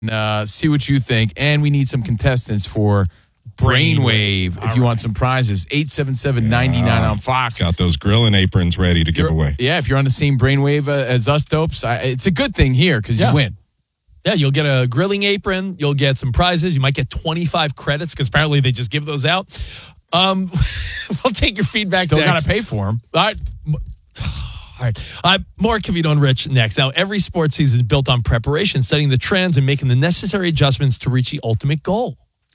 See what you think. And we need some contestants for Brainwave if you want some prizes. 877-99 on Fox. Got those grilling aprons ready to give away. Yeah, if you're on the same Brainwave as us dopes, it's a good thing here because you win. Yeah, you'll get a grilling apron. You'll get some prizes. You might get 25 credits because apparently they just give those out. We'll take your feedback Still next. got to pay for them. All right. More Cavito and Rich next. Now, every sports season is built on preparation, studying the trends, and making the necessary adjustments to reach the ultimate goal.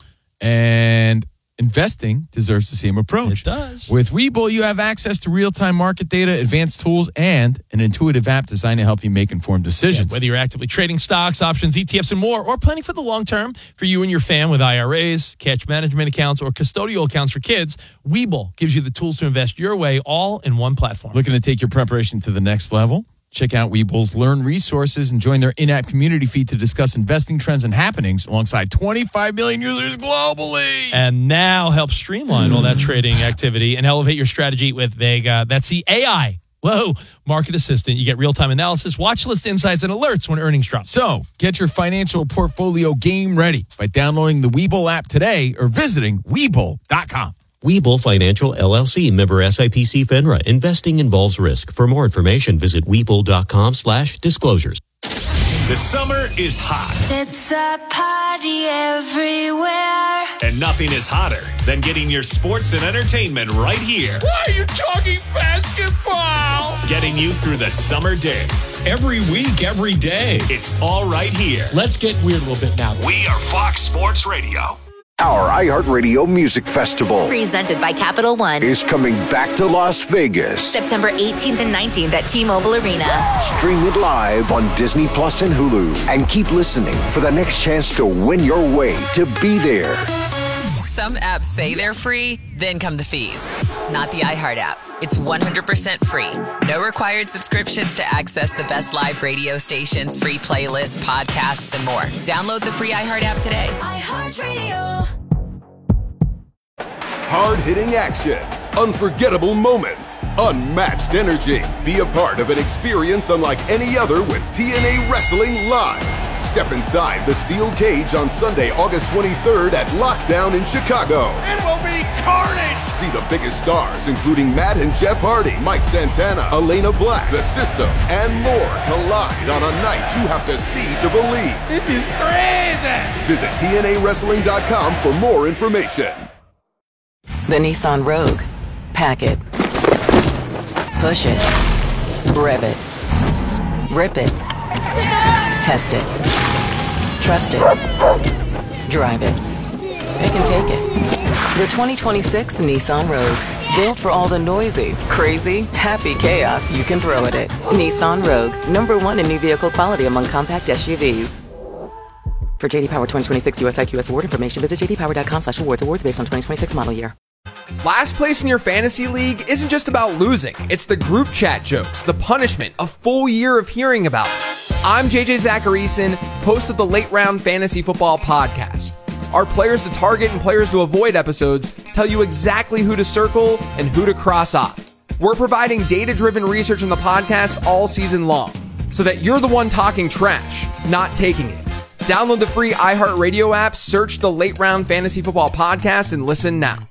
And investing deserves the same approach. It does. With Webull, you have access to real-time market data, advanced tools, and an intuitive app designed to help you make informed decisions. Whether you're actively trading stocks, options, ETFs, and more, or planning for the long term for you and your fam with IRAs, cash management accounts, or custodial accounts for kids, Webull gives you the tools to invest your way all in one platform. Looking to take your preparation to the next level? Check out Webull's Learn resources and join their in-app community feed to discuss investing trends and happenings alongside 25 million users globally. And now help streamline all that trading activity and elevate your strategy with Vega. That's the AI. Whoa, market assistant. You get real-time analysis, watch list insights, and alerts when earnings drop. So get your financial portfolio game ready by downloading the Webull app today or visiting Webull.com. Webull Financial LLC, member SIPC FINRA. Investing involves risk. For more information, visit Webull.com/disclosures. The summer is hot. It's a party everywhere. And nothing is hotter than getting your sports and entertainment right here. Why are you talking basketball? Getting you through the summer days. Every week, every day. It's all right here. Let's get weird a little bit now. We are Fox Sports Radio. Our iHeartRadio Music Festival, presented by Capital One, is coming back to Las Vegas. September 18th and 19th at T-Mobile Arena. Stream it live on Disney Plus and Hulu. And keep listening for the next chance to win your way to be there. Some apps say they're free, then come the fees. Not the iHeart app. It's 100% free. No required subscriptions to access the best live radio stations, free playlists, podcasts, and more. Download the free iHeart app today. iHeartRadio. Hard-hitting action, unforgettable moments, unmatched energy. Be a part of an experience unlike any other with TNA Wrestling Live. Step inside the steel cage on Sunday, August 23rd at Lockdown in Chicago. It will be carnage! See the biggest stars, including Matt and Jeff Hardy, Mike Santana, Elena Black, The System, and more collide on a night you have to see to believe. This is crazy! Visit TNAWrestling.com for more information. The Nissan Rogue. Pack it. Push it. Rev it. Rip it. Test it. Trust it. Drive it. Pick and take it. The 2026 Nissan Rogue. Built for all the noisy, crazy, happy chaos you can throw at it. Nissan Rogue. #1 in new vehicle quality among compact SUVs. For JD Power 2026 US IQS award information, visit jdpower.com/awards. Awards based on 2026 model year. Last place in your fantasy league isn't just about losing. It's the group chat jokes, the punishment, a full year of hearing about it. I'm JJ Zacharyson, host of the Late Round Fantasy Football Podcast. Our players to target and players to avoid episodes tell you exactly who to circle and who to cross off. We're providing data-driven research on the podcast all season long, so that you're the one talking trash, not taking it. Download the free iHeartRadio app, search the Late Round Fantasy Football Podcast, and listen now.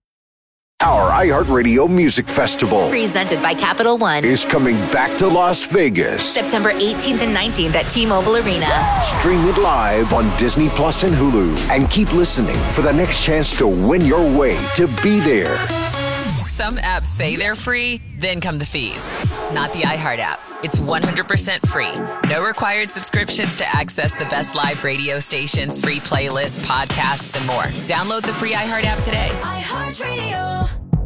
Our iHeartRadio Music Festival, presented by Capital One, is coming back to Las Vegas. September 18th and 19th at T-Mobile Arena. Stream it live on Disney Plus and Hulu. And keep listening for the next chance to win your way to be there. Some apps say they're free, then come the fees. Not the iHeart app. It's 100% free. No required subscriptions to access the best live radio stations, free playlists, podcasts, and more. Download the free iHeart app today. iHeartRadio.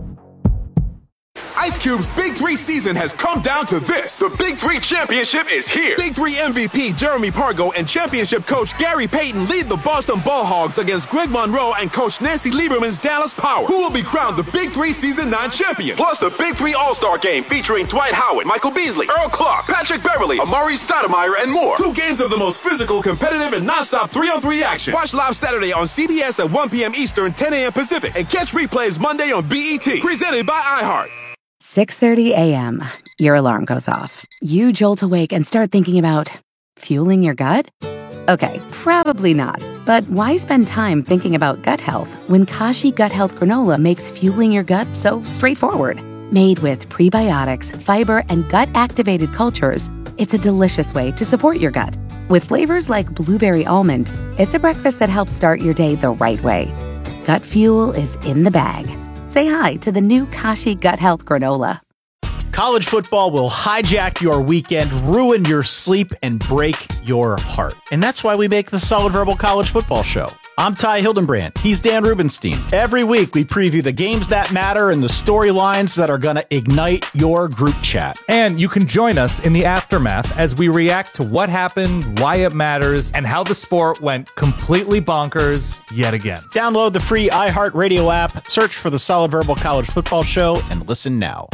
Ice Cube's Big 3 season has come down to this. The Big 3 Championship is here. Big 3 MVP Jeremy Pargo and championship coach Gary Payton lead the Boston Ball Hogs against Greg Monroe and coach Nancy Lieberman's Dallas Power, who will be crowned the Big 3 Season 9 champion. Plus the Big 3 All-Star Game featuring Dwight Howard, Michael Beasley, Earl Clark, Patrick Beverly, Amari Stoudemire, and more. 2 games of the most physical, competitive, and non-stop 3-on-3 action. Watch live Saturday on CBS at 1 p.m. Eastern, 10 a.m. Pacific, and catch replays Monday on BET. Presented by iHeart. 6:30 a.m. Your alarm goes off. You jolt awake and start thinking about fueling your gut? Okay, probably not. But why spend time thinking about gut health when Kashi Gut Health Granola makes fueling your gut so straightforward? Made with prebiotics, fiber, and gut-activated cultures, it's a delicious way to support your gut. With flavors like blueberry almond, it's a breakfast that helps start your day the right way. Gut fuel is in the bag. Say hi to the new Kashi Gut Health Granola. College football will hijack your weekend, ruin your sleep, and break your heart. And that's why we make the Solid Verbal College Football Show. I'm Ty Hildenbrand. He's Dan Rubenstein. Every week, we preview the games that matter and the storylines that are going to ignite your group chat. And you can join us in the aftermath as we react to what happened, why it matters, and how the sport went completely bonkers yet again. Download the free iHeartRadio app, search for the Solid Verbal College Football Show, and listen now.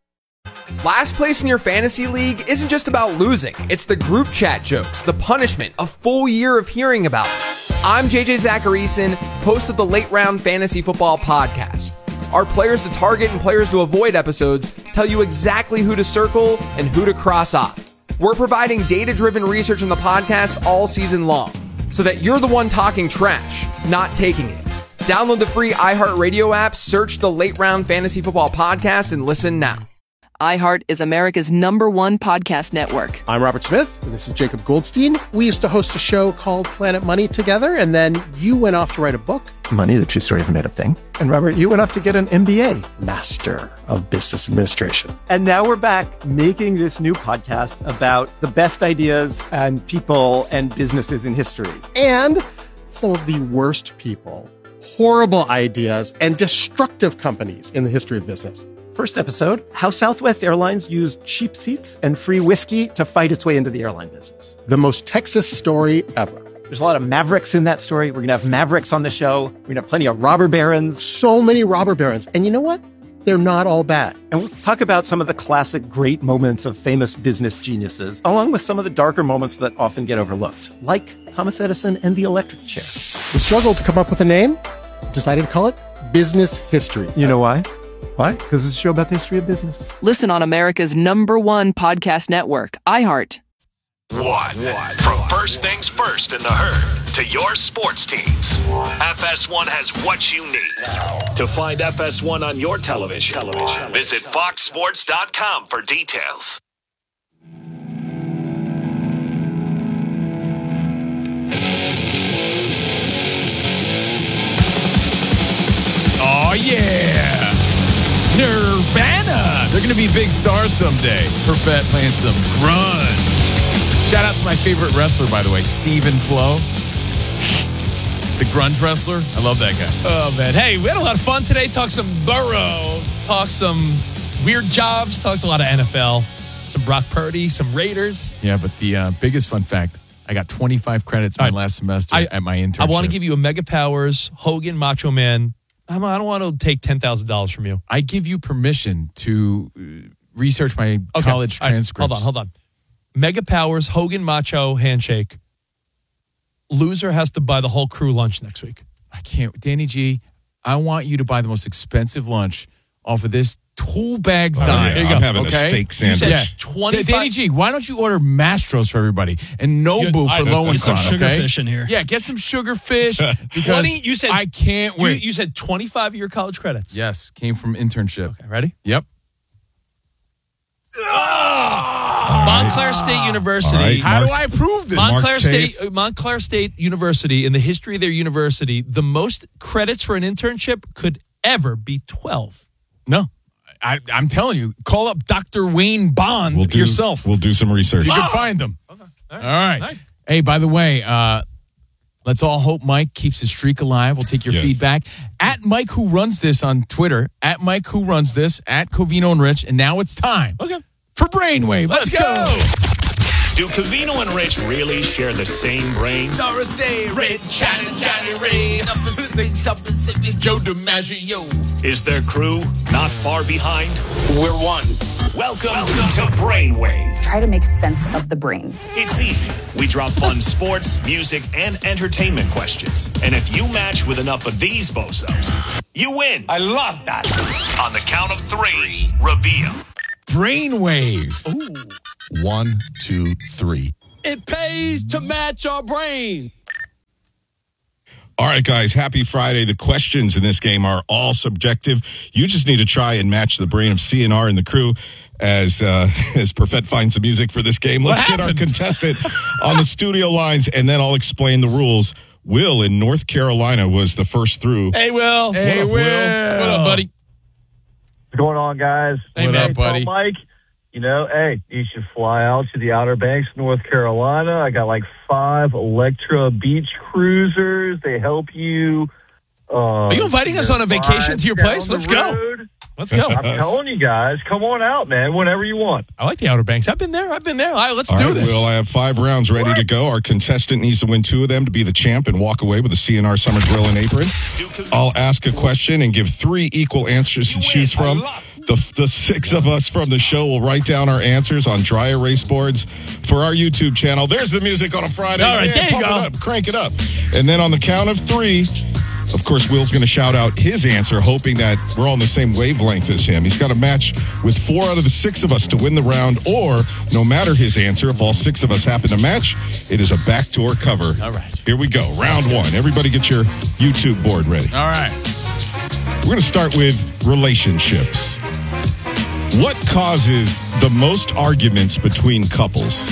Last place in your fantasy league isn't just about losing. It's the group chat jokes, the punishment, a full year of hearing about it. I'm JJ Zacharyson, host of the Late Round Fantasy Football Podcast. Our players to target and players to avoid episodes tell you exactly who to circle and who to cross off. We're providing data-driven research in the podcast all season long, so that you're the one talking trash, not taking it. Download the free iHeartRadio app, search the Late Round Fantasy Football Podcast, and listen now. iHeart is America's #1 podcast network. I'm Robert Smith, and this is Jacob Goldstein. We used to host a show called Planet Money together, and then you went off to write a book. Money, the True Story of a Made-Up Thing. And Robert, you went off to get an MBA. Master of Business Administration. And now we're back making this new podcast about the best ideas and people and businesses in history. And some of the worst people, horrible ideas, and destructive companies in the history of business. First episode, how Southwest Airlines used cheap seats and free whiskey to fight its way into the airline business. The most Texas story ever. There's a lot of mavericks in that story. We're going to have mavericks on the show. We're going to have plenty of robber barons. So many robber barons. And you know what? They're not all bad. And we'll talk about some of the classic great moments of famous business geniuses, along with some of the darker moments that often get overlooked, like Thomas Edison and the electric chair. We struggled to come up with a name, decided to call it Business History. You know why? Why? Because it's a show about the history of business. Listen on America's #1 podcast network, iHeart. From first things first in the herd to your sports teams, FS1 has what you need. To find FS1 on your television, visit foxsports.com for details. Oh, yeah. Nirvana. They're going to be big stars someday. Perfect playing some grunge. Shout out to my favorite wrestler, by the way, Steven Flo. The grunge wrestler. I love that guy. Oh, man. Hey, we had a lot of fun today. Talked some Burrow. Talked some weird jobs. Talked a lot of NFL. Some Brock Purdy. Some Raiders. Yeah, but the biggest fun fact, I got 25 credits my last semester at my internship. I want to give you a Mega Powers, Hogan, Macho Man. I don't want to take $10,000 from you. I give you permission to research my college transcripts. Right, hold on. Mega Powers, Hogan, Macho, handshake. Loser has to buy the whole crew lunch next week. I can't. Danny G, I want you to buy the most expensive lunch off of this Tool Bags dime. Yeah, I'm having a steak sandwich. Yeah. 25. Danny G, why don't you order Mastros for everybody and Nobu for low income? Get some sugarfish in here. Yeah, get some sugarfish because I can't wait. You said 25 of your college credits. Yes, came from internship. Okay, ready? Yep. Montclair State University. Right, How do I prove this? Montclair State University, in the history of their university, the most credits for an internship could ever be 12. No. I'm telling you, call up Dr. Wayne Bond yourself. We'll do some research. If you can find them. Okay. All right. Hey, by the way, let's all hope Mike keeps his streak alive. We'll take your feedback. At Mike Who Runs This on Twitter. At Mike Who Runs This. At Covino and Rich. And now it's time for Brainwave. Let's go. Do Covino and Rich really share the same brain? Doris Day, Rich, Johnny Ray, Pacific, Joe DiMaggio. Is their crew not far behind? We're one. Welcome to Brainwave. Try to make sense of the brain. It's easy. We drop fun sports, music, and entertainment questions. And if you match with enough of these bozos, you win. I love that. On the count of 3, reveal. Brainwave. Ooh. 1, 2, 3. It pays to match our brain. All right, guys, happy Friday. The questions in this game are all subjective. You just need to try and match the brain of CNR and the crew as Perfett finds the music for this game. Let's get our contestant on the studio lines, and then I'll explain the rules. Will in North Carolina was the first through. Hey, Will. Hey, Will. What up, buddy? What's going on, guys? Hey, man, buddy. Mike, hey, you should fly out to the Outer Banks, North Carolina. I got like 5 Electra beach cruisers. They help you. Are you inviting us on a vacation to your place? Let's go. Let's go. I'm telling you guys, come on out, man, whenever you want. I like the Outer Banks. I've been there. All right, let's do this. Will, I have 5 rounds ready to go. Our contestant needs to win 2 of them to be the champ and walk away with a CNR Summer Grill and Apron. I'll ask a question and give 3 equal answers to choose from. The 6 of us from the show will write down our answers on dry erase boards for our YouTube channel. There's the music on a Friday. All right, there you go. It up, crank it up. And then on the count of 3, of course, Will's going to shout out his answer, hoping that we're all on the same wavelength as him. He's got to match with 4 out of the 6 of us to win the round, or no matter his answer, if all 6 of us happen to match, it is a backdoor cover. All right. Here we go. Round 1. Everybody get your YouTube board ready. All right. We're going to start with relationships. What causes the most arguments between couples?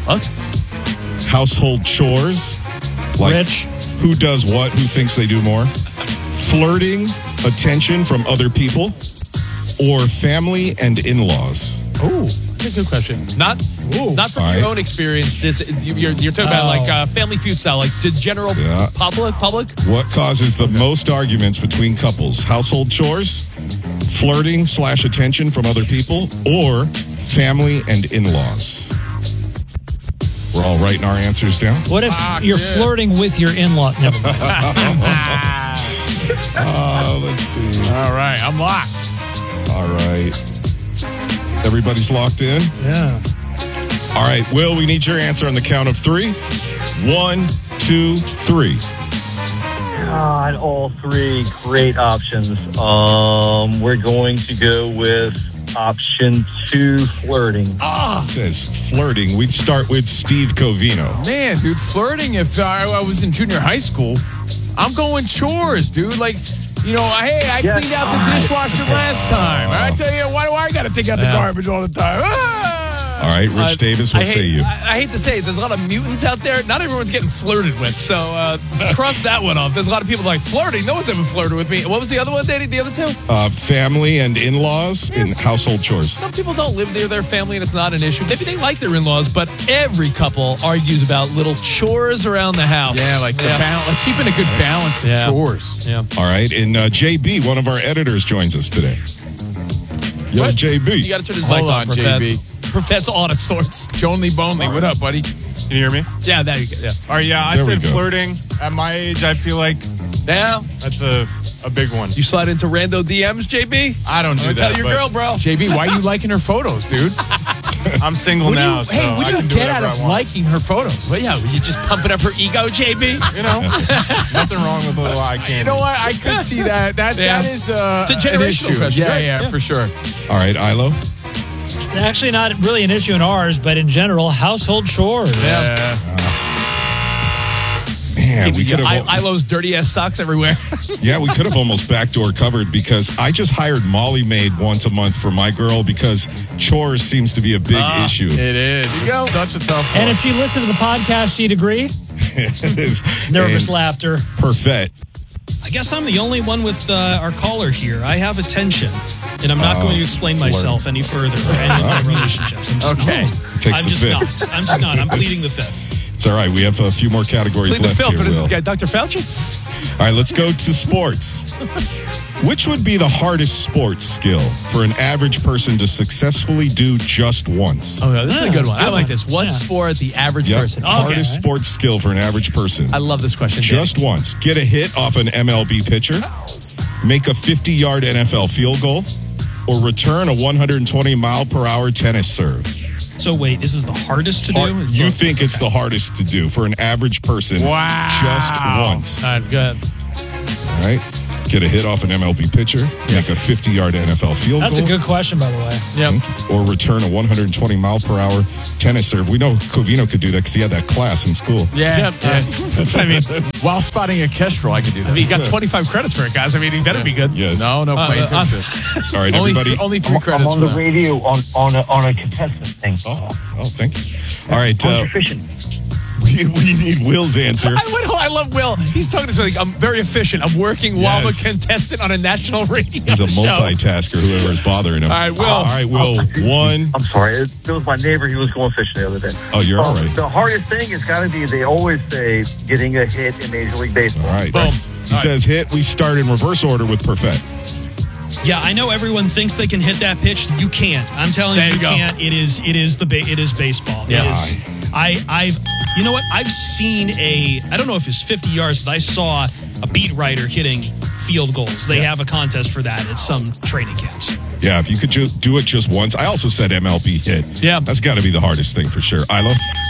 Household chores? Like Rich. Who does what? Who thinks they do more? Flirting, attention from other people, or family and in-laws? Oh, that's a good question. Not from your own experience. You're talking about like Family Feud style, like the general public. What causes the most arguments between couples? Household chores, flirting / attention from other people, or family and in-laws? We're all writing our answers down. What if you're flirting with your in-law? Never mind. Let's see. All right, I'm locked. All right. Everybody's locked in? Yeah. All right, Will, we need your answer on the count of 3. 1, 2, 3. God, all 3 great options. We're going to go with option 2, flirting. Says flirting. We'd start with Steve Covino. Man, dude, flirting. If I was in junior high school, I'm going chores, dude. Like, hey, I cleaned out the dishwasher last time. I tell you, why do I got to take out the garbage all the time? All right, Rich Davis, what say you? I hate to say it, there's a lot of mutants out there. Not everyone's getting flirted with, so cross that one off. There's a lot of people like flirting. No one's ever flirted with me. What was the other one, Danny? The other 2? Family and in-laws and household chores. Some people don't live near their family and it's not an issue. Maybe they like their in-laws, but every couple argues about little chores around the house. Yeah, like the balance, like keeping a good balance of chores. Yeah. All right, and JB, one of our editors, joins us today. Yo, What? JB. You got to turn his mic on, JB. Perfett's all out of sorts. Jonely Bonely, what up, buddy? Can you hear me? Yeah, there you go. Yeah. All right, I There we said go. flirting. At my age, I feel like that's a big one. You slide into rando DMs, JB? I don't do that. Tell your but girl, bro. JB, why are you liking her photos, dude? I'm single now, so what I do can you do get out whatever of I want. liking her photos? Well, yeah, you just pumping up her ego, JB. Nothing wrong with a little eye candy. You know what? I could see that. That is It's a an generational issue. question, right? Yeah, for sure. All right, Ilo. Actually, not really an issue in ours, but in general, household chores. Yeah. Man, we could have. Ilo's dirty ass socks everywhere. Yeah, we could have almost backdoor covered because I just hired Molly Maid once a month for my girl because chores seems to be a big issue. It is. It's such a tough one. And if she listened to the podcast, she'd agree. It is. Nervous And laughter. Perfett. I guess I'm the only one with our caller here. I have attention, and I'm not going to explain myself any further or any of my relationships. I'm just not. Takes I'm the just fifth. not. I'm just not. I'm pleading the 5th. It's all right. We have a few more categories Plead the left filth, here. but is this Will. guy Dr. Fauci? All right, let's go to sports. Which would be the hardest sports skill for an average person to successfully do just once? Oh, yeah, this is a good one. I like this. What sport the average person? Hardest sports skill for an average person. I love this question. Just once. Get a hit off an MLB pitcher, make a 50-yard NFL field goal, or return a 120-mile-per-hour tennis serve. So wait, this is the hardest to do? You think it's the hardest to do for an average person just once. All right, good. All right. Get a hit off an MLB pitcher, make a 50-yard NFL field That's goal. a good question, by the way. Yep. Or return a 120-mile-per-hour tennis serve. We know Covino could do that because he had that class in school. Yeah. I mean, while spotting a kestrel, I could do that. I mean, he got 25 credits for it, guys. I mean, he better be good. Yes. No, playing All right, everybody. Only 3 credits. I'm on the for that. radio on a contestant thing. Oh, thank you. All right. efficient. We need Will's answer. I love Will. He's talking to me like, I'm very efficient. I'm working while I'm a contestant on a national radio He's a show. multitasker, whoever is bothering him. All right, Will. All right, Will. One. I'm sorry. It was my neighbor. He was going fishing the other day. Oh, you're all right. The hardest thing has got to be, they always say, getting a hit in Major League Baseball. All right. Boom. He says hit. We start in reverse order with Perfect. Yeah, I know everyone thinks they can hit that pitch. You can't. I'm telling you, you can't. It is baseball. Yeah. It is. You know what? I've seen I don't know if it's 50 yards, but I saw a beat writer hitting field goals. They have a contest for that at some training camps. Yeah, if you could do it just once. I also said MLB hit. Yeah. That's got to be the hardest thing for sure. Ilo?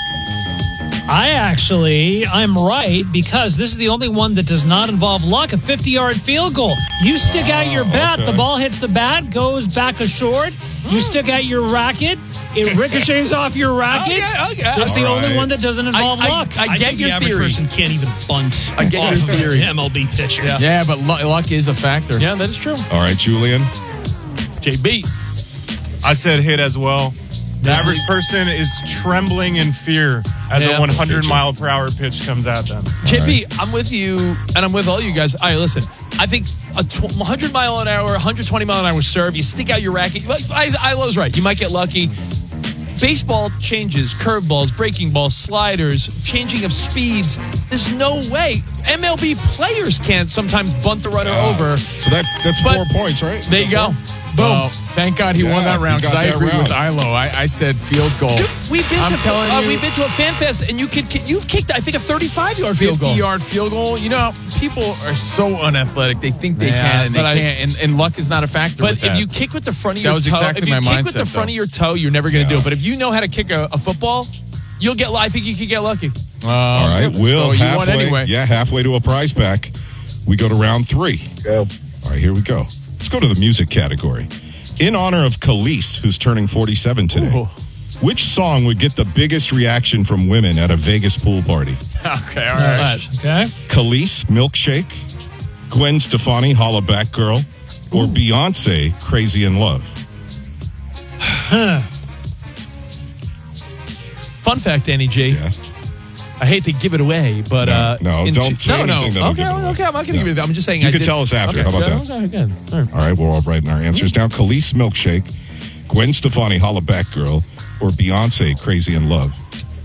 I'm right because this is the only one that does not involve luck. A 50-yard field goal. You stick out your bat, the ball hits the bat, goes back a short. You stick out your racket, it ricochets off your racket. That's the only one that doesn't involve luck. I get think your the average theory. person can't even bunt I get off your of theory. an MLB pitcher. Yeah, but luck is a factor. Yeah, that is true. All right, Julian? JB. I said hit as well. The average person is trembling in fear as a 100-mile-per-hour pitch comes at them. JP, I'm with you, and I'm with all you guys. All right, listen. I think a 100-mile-an-hour, 120-mile-an-hour serve, you stick out your racket. Ilo's right. You might get lucky. Baseball changes, curveballs, breaking balls, sliders, changing of speeds. There's no way. MLB players can't sometimes bunt the runner over. So that's 4 points, right? There you go. Boom. Well, thank God he won that round because I agree with Ilo. I said field goal. Dude, we've been to a fan fest and you've kicked, I think, a 35-yard field goal. 50-yard field goal. You know, people are so unathletic. They think they can and they can't. And luck is not a factor. But with that. if you kick with the front of your toe, was exactly if you my kick mindset, with the front of your toe, you're never going to do it. But if you know how to kick a football, you'll get. I think you could get lucky. All right, Will, so you won anyway. halfway to a prize pack. We go to round 3. Go. All right, here we go. Let's go to the music category. In honor of Khalees, who's turning 47 today, which song would get the biggest reaction from women at a Vegas pool party? Okay, all right. Okay. Khalees, Milkshake, Gwen Stefani, Holla Back Girl, or Beyonce, Crazy in Love? Fun fact, Danny G. Yeah. I hate to give it away, but don't say anything that'll give it away. Okay, I'm not going to give it. I'm just saying. You can tell us after. How about that? Okay, good. All right. All right, we're all writing our answers down. Khalees, Milkshake, Gwen Stefani, Holla Back Girl, or Beyonce, Crazy in Love?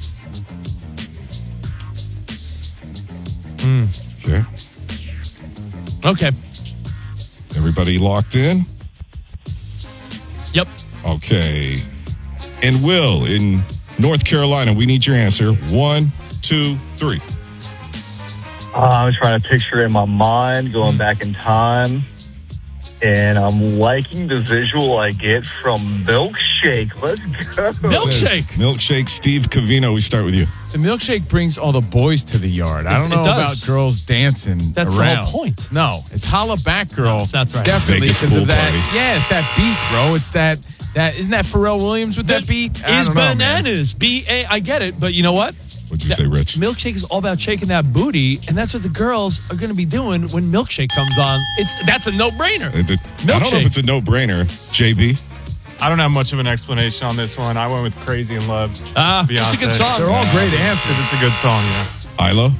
Okay. Okay. Everybody locked in? Yep. Okay. And Will, in North Carolina, we need your answer. 1, 2, 3. I'm trying to picture it in my mind, going back in time. And I'm liking the visual I get from Milkshake. Let's go. Milkshake, Steve Covino, we start with you. The milkshake brings all the boys to the yard. I don't know about girls dancing That's around. the whole point. No, it's Holla Back Girl. No, that's right. Definitely Vegas because pool of that. party. Yeah, it's that beat, bro. It's that isn't that Pharrell Williams with that beat? I Is don't know, man. bananas. B-A, I get it, but you know what? What'd you say, Rich? Milkshake is all about shaking that booty, and that's what the girls are going to be doing when Milkshake comes on. That's a no-brainer. I don't know if it's a no-brainer. JB? I don't have much of an explanation on this one. I went with Crazy in Love. Just Beyonce. a good song. They're all great answers. It's a good song, yeah. Ilo?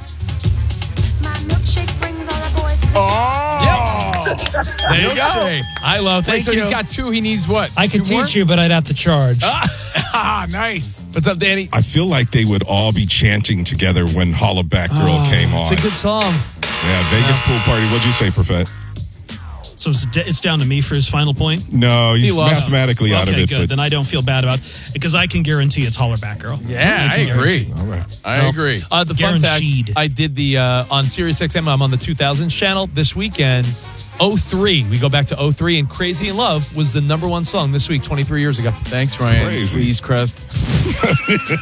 There you go. I love. Wait, Thank so you. he's got 2. He needs what? I could 2 more? teach you, but I'd have to charge. Nice. What's up, Danny? I feel like they would all be chanting together when Holla Back Girl came on. It's a good song. Yeah, Vegas pool party. What'd you say, Perfet? So it's down to me for his final point? No, he's He lost. mathematically out of Okay, it. good. But Then I don't feel bad about it because I can guarantee it's Holler Back Girl. Yeah, I agree. all right. I agree. The fun fact, Guaranteed. I did the on Sirius XM. I'm on the 2000s channel this weekend. 03. We go back to 03, and Crazy in Love was the #1 song this week, 23 years ago. Thanks, Ryan. Crazy. Sleaze crest.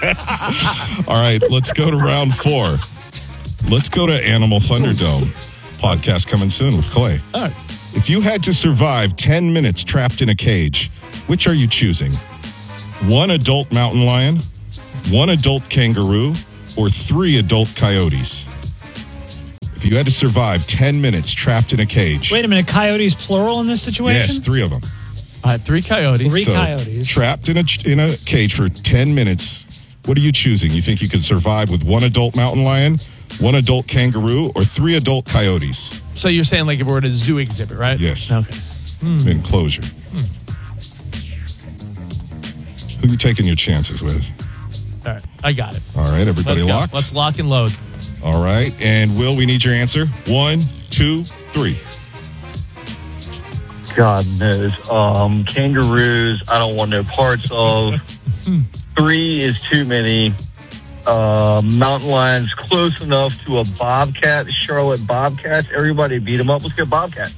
All right, let's go to round 4. Let's go to Animal Thunderdome. podcast coming soon with Clay. All right. If you had to survive 10 minutes trapped in a cage, which are you choosing? 1 adult mountain lion, 1 adult kangaroo, or 3 adult coyotes? If you had to survive 10 minutes trapped in a cage. Wait a minute, coyotes plural in this situation? Yes, 3 of them. 3 coyotes. 3 coyotes. Trapped in a cage for 10 minutes. What are you choosing? You think you could survive with 1 adult mountain lion, 1 adult kangaroo, or 3 adult coyotes? So you're saying like if we're at a zoo exhibit, right? Yes. Okay. Enclosure. Who are you taking your chances with? All right. I got it. All right. Everybody Let's go. locked? Let's lock and load. All right. And Will, we need your answer. 1, 2, 3. God knows. Kangaroos, I don't want no parts of. 3 is too many. Mountain lions, close enough to a bobcat, Charlotte Bobcats. Everybody beat them up. Let's get bobcat.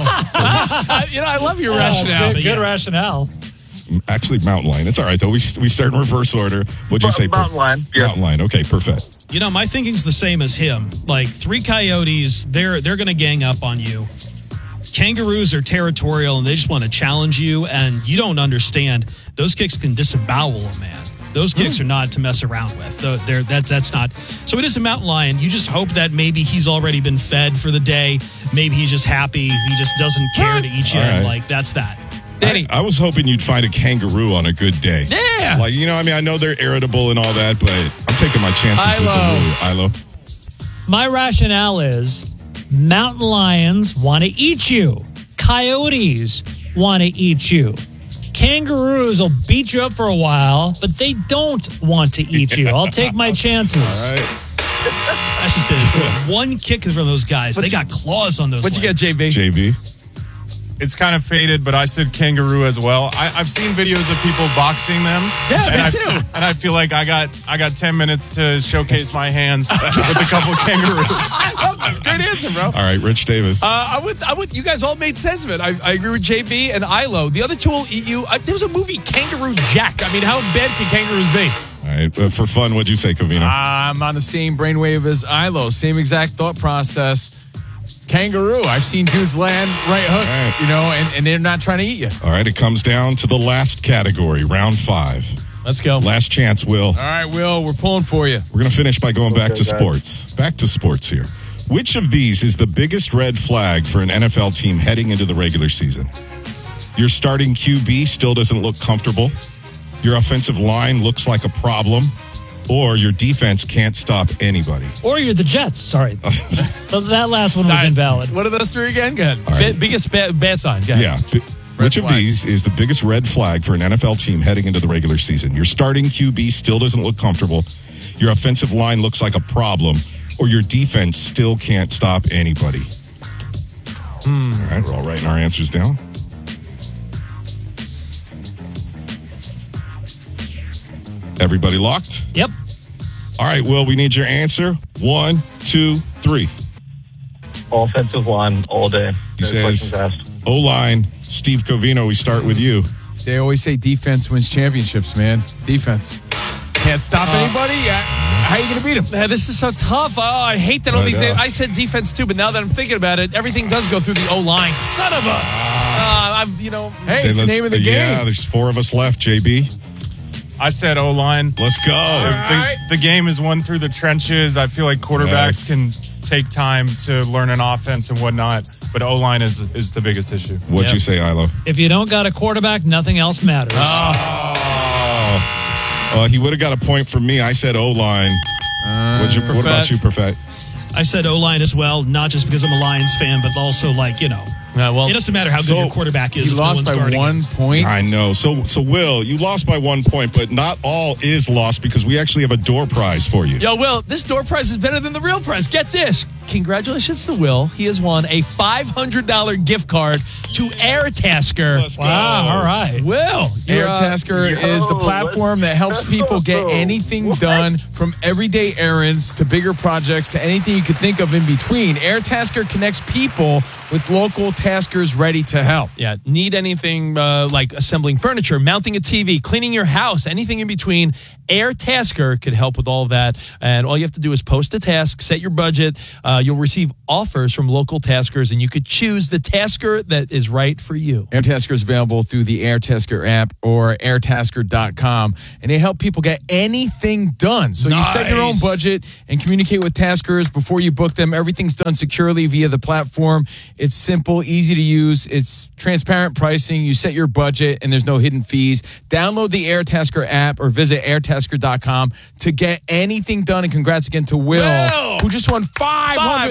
I love your rationale. Good rationale. Actually, mountain lion. It's all right, though. We start in reverse order. What'd you say? Mountain lion. Yeah. Mountain lion. Okay, perfect. My thinking's the same as him. Like 3 coyotes, they're going to gang up on you. Kangaroos are territorial and they just want to challenge you, and you don't understand. Those kicks can disembowel a man. Those kicks are not to mess around with. That's not. So it is a mountain lion. You just hope that maybe he's already been fed for the day. Maybe he's just happy. He just doesn't care to eat you. All right. Like, that's that. Danny. I was hoping you'd find a kangaroo on a good day. Yeah. Like, I know they're irritable and all that, but I'm taking my chances with the Ilo. My rationale is mountain lions want to eat you. Coyotes want to eat you. Kangaroos will beat you up for a while, but they don't want to eat you. I'll take my chances. All right. That's just it. So 1 kick from those guys. They got claws on those What'd legs. you get, JB? It's kind of faded, but I said kangaroo as well. I've seen videos of people boxing them. Yeah, me too. And I feel like I got 10 minutes to showcase my hands with a couple of kangaroos. I love them. Good answer, bro. All right, Rich Davis. I'm with you guys all made sense of it. I agree with JB and Ilo. The other 2 will eat you. There was a movie, Kangaroo Jack. I mean, how bad can kangaroos be? All right, for fun, what'd you say, Covino? I'm on the same brainwave as Ilo. Same exact thought process. Kangaroo. I've seen dudes land right hooks, and they're not trying to eat you. All right, it comes down to the last category, round 5. Let's go. Last chance, Will. All right, Will, we're pulling for you. We're going to finish by going back to sports. Back to sports here. Which of these is the biggest red flag for an NFL team heading into the regular season? Your starting QB still doesn't look comfortable. Your offensive line looks like a problem. Or your defense can't stop anybody. Or you're the Jets. Sorry. That last one was invalid. What are those 3 again? Go ahead. Right. Biggest bad sign. Go ahead. Yeah. Which of these is the biggest red flag for an NFL team heading into the regular season? Your starting QB still doesn't look comfortable. Your offensive line looks like a problem. Or your defense still can't stop anybody. All right, we're all writing our answers down. Everybody locked? Yep. All right, Will, we need your answer. 1, 2, 3. Offensive line all day. He says O-line. Steve Covino, we start with you. They always say defense wins championships, man. Defense. Can't stop anybody? How are you going to beat them? This is so tough. Oh, I hate that all these. I said defense too, but now that I'm thinking about it, everything does go through the O-line. Son of a. Hey, it's the name of the game. Yeah, there's 4 of us left, JB. I said O-line. Let's go. The game is won through the trenches. I feel like quarterbacks can take time to learn an offense and whatnot, but O-line is the biggest issue. What'd you say, Ilo? If you don't got a quarterback, nothing else matters. He would have got a point from me. I said O-line. What about you, Perfect? I said O-line as well, not just because I'm a Lions fan, but also it doesn't matter how good your quarterback is. You lost by 1 point. I know. So Will, you lost by 1 point, but not all is lost because we actually have a door prize for you. Yo, Will, this door prize is better than the real prize. Get this. Congratulations to Will. He has won a $500 gift card to Airtasker. Let's go. Wow, all right. Will. Airtasker is the platform that helps people get anything done, from everyday errands to bigger projects to anything you could think of in between. Airtasker connects people with local taskers ready to help. Yeah, need anything like assembling furniture, mounting a TV, cleaning your house, anything in between, Air Tasker could help with all of that. And all you have to do is post a task, set your budget. You'll receive offers from local taskers, and you could choose the tasker that is right for you. Air Tasker is available through the Air Tasker app or airtasker.com, and they help people get anything done. So you set your own budget and communicate with taskers before you book them. Everything's done securely via the platform. It's simple, easy to use. It's transparent pricing. You set your budget, and there's no hidden fees. Download the Air Tasker app or visit airtasker.com to get anything done. And congrats again to Will, who just won $500.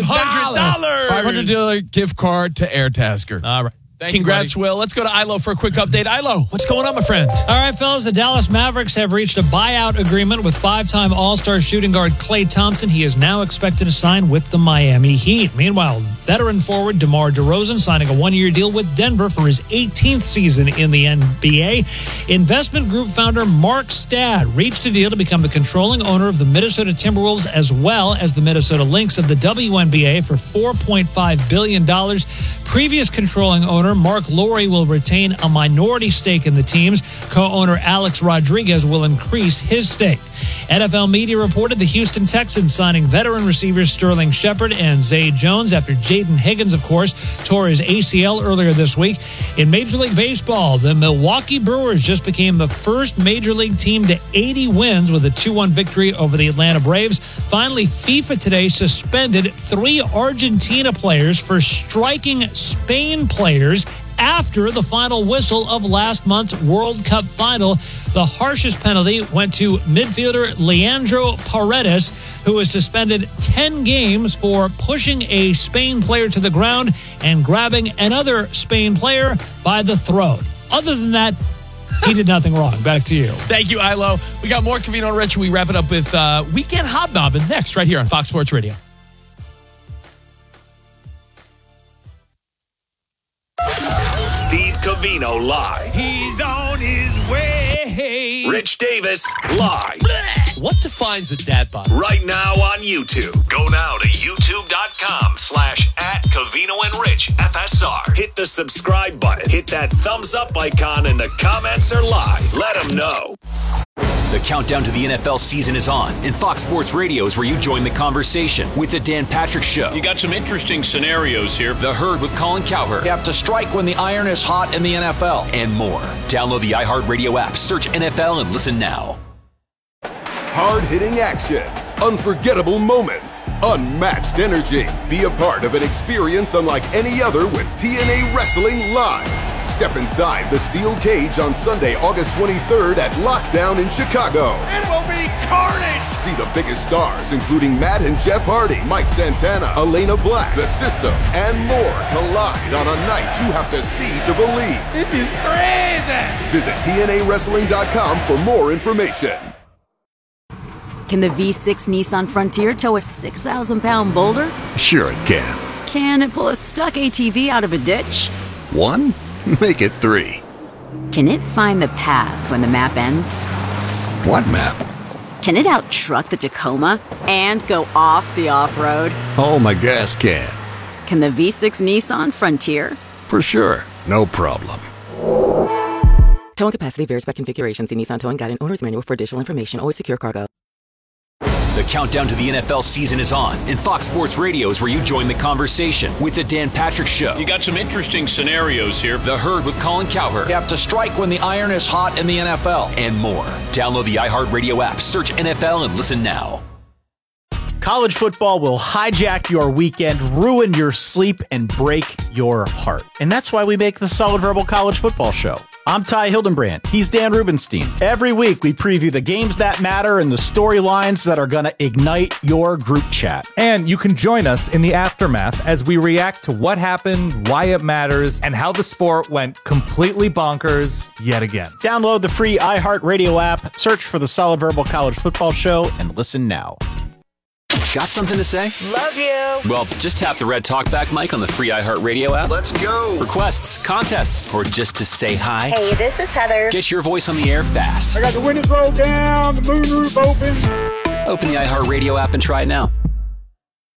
$500 gift card to Air Tasker. All right. Congrats, Will. Let's go to Ilo for a quick update. Ilo, what's going on, my friend? All right, fellas, the Dallas Mavericks have reached a buyout agreement with five-time All-Star shooting guard Klay Thompson. He is now expected to sign with the Miami Heat. Meanwhile, veteran forward DeMar DeRozan signing a one-year deal with Denver for his 18th season in the NBA. Investment group founder Mark Stad reached a deal to become the controlling owner of the Minnesota Timberwolves as well as the Minnesota Lynx of the WNBA for $4.5 billion. Previous controlling owner Mark Lowry will retain a minority stake in the teams. Co-owner Alex Rodriguez will increase his stake. NFL media reported the Houston Texans signing veteran receivers Sterling Shepard and Zay Jones after Jaden Higgins, of course, tore his ACL earlier this week. In Major League Baseball, the Milwaukee Brewers just became the first Major League team to 80 wins with a 2-1 victory over the Atlanta Braves. Finally, FIFA today suspended 3 Argentina players for striking Spain players after the final whistle of last month's World Cup final. The harshest penalty went to midfielder Leandro Paredes, who was suspended 10 games for pushing a Spain player to the ground and grabbing another Spain player by the throat. Other than that, he did nothing wrong. Back to you. Thank you, Ilo. We got more Covino and Rich. We wrap it up with Weekend Hobnobbing next, right here on Fox Sports Radio. Steve Covino live. He's on his way. Rich Davis live. What defines a dad bod? Right now on YouTube. Go now to youtube.com/@Covino and Rich FSR. Hit the subscribe button. Hit that thumbs up icon, and the comments are live. Let them know. The countdown to the NFL season is on, and Fox Sports Radio is where you join the conversation with the Dan Patrick Show. You got some interesting scenarios here. The Herd with Colin Cowherd. You have to strike when the iron is hot in the NFL. And more. Download the iHeartRadio app, search NFL, and listen now. Hard-hitting action, unforgettable moments, unmatched energy. Be a part of an experience unlike any other with TNA Wrestling Live. Step inside the steel cage on Sunday, August 23rd at Lockdown in Chicago. It will be carnage! See the biggest stars, including Matt and Jeff Hardy, Mike Santana, Elena Black, The System, and more collide on a night you have to see to believe. This is crazy! Visit TNAWrestling.com for more information. Can the V6 Nissan Frontier tow a 6,000-pound boulder? Sure it can. Can it pull a stuck ATV out of a ditch? 1? Make it 3. Can it find the path when the map ends? What map? Can it out-truck the Tacoma and go off the off-road? Oh, my gas can. Can the V6 Nissan Frontier? For sure. No problem. Towing capacity varies by configuration. See Nissan Towing Guide and Owner's Manual for additional information. Always secure cargo. The countdown to the NFL season is on, and Fox Sports Radio is where you join the conversation with the Dan Patrick Show. You got some interesting scenarios here. The Herd with Colin Cowherd. You have to strike when the iron is hot in the NFL. And more. Download the iHeartRadio app, search NFL, and listen now. College football will hijack your weekend, ruin your sleep, and break your heart. And that's why we make the Solid Verbal College Football Show. I'm Ty Hildenbrand. He's Dan Rubenstein. Every week, we preview the games that matter and the storylines that are going to ignite your group chat. And you can join us in the aftermath as we react to what happened, why it matters, and how the sport went completely bonkers yet again. Download the free iHeartRadio app, search for the Solid Verbal College Football Show, and listen now. Got something to say? Love you. Well, just tap the red talkback mic on the free iHeartRadio app. Let's go. Requests, contests, or just to say hi. Hey, this is Heather. Get your voice on the air fast. I got the windows rolled down, the moonroof open. Open the iHeartRadio app and try it now.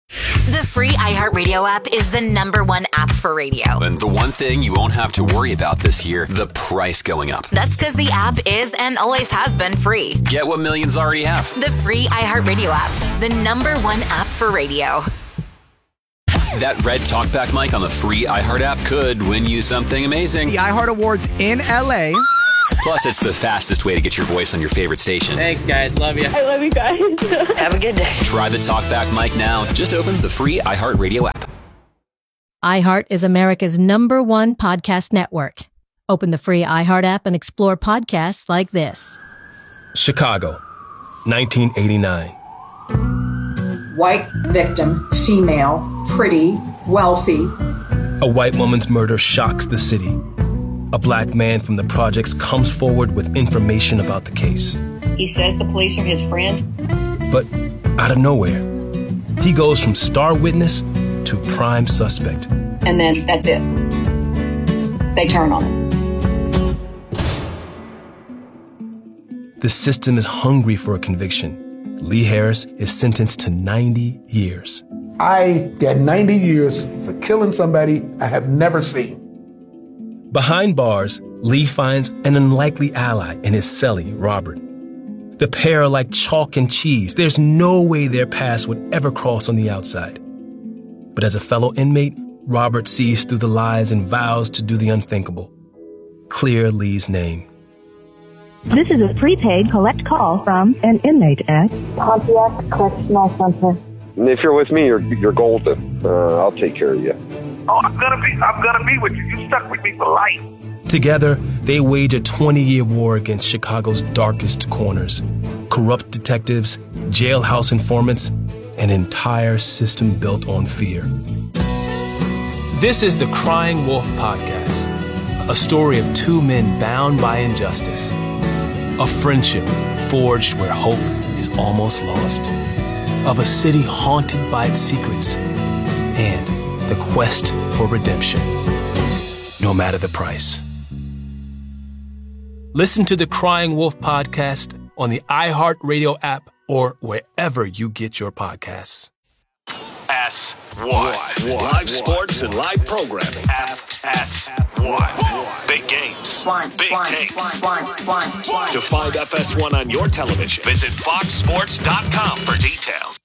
The free iHeartRadio app is the #1 app for radio. And the one thing you won't have to worry about this year, the price going up. That's because the app is and always has been free. Get what millions already have. The free iHeartRadio app, the #1 app for radio. That red talkback mic on the free iHeart app could win you something amazing. The iHeart Awards in LA. Plus, it's the fastest way to get your voice on your favorite station. Thanks, guys. Love you. I love you guys. Have a good day. Try the talkback mic now. Just open the free iHeartRadio app. iHeart is America's #1 podcast network. Open the free iHeart app and explore podcasts like this. Chicago, 1989. White victim, female, pretty, wealthy. A white woman's murder shocks the city. A black man from the projects comes forward with information about the case. He says the police are his friends. But out of nowhere, he goes from star witness to prime suspect. And then that's it. They turn on him. The system is hungry for a conviction. Lee Harris is sentenced to 90 years. I got 90 years for killing somebody I have never seen. Behind bars, Lee finds an unlikely ally in his cellie, Robert. The pair are like chalk and cheese. There's no way their paths would ever cross on the outside. But as a fellow inmate, Robert sees through the lies and vows to do the unthinkable. Clear Lee's name. This is a prepaid collect call from an inmate at Pontiac Correctional Center. If you're with me, you're golden. I'll take care of you. Oh, I'm gonna be with you. You stuck with me for life. Together, they wage a 20-year war against Chicago's darkest corners. Corrupt detectives, jailhouse informants, an entire system built on fear. This is the Crying Wolf Podcast, a story of two men bound by injustice. A friendship forged where hope is almost lost. Of a city haunted by its secrets. And the quest for redemption, no matter the price. Listen to the Crying Wolf Podcast on the iHeartRadio app or wherever you get your podcasts. FS1. Live sports and live programming. FS1. Big games. Big takes. To find FS1 on your television, visit foxsports.com for details.